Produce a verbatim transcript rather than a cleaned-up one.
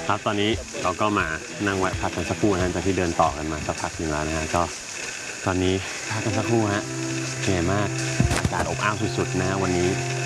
ครับตอนนี้เราก็มานั่งแวะพักกันสักครู่นะจากที่เดินต่อกันมาสักพักหนึ่งแล้วนะฮะก็ตอนนี้พักกันสักครู่ฮะเหนื่อยมากอากาศอบอ้าวสุดๆนะฮะวันนี้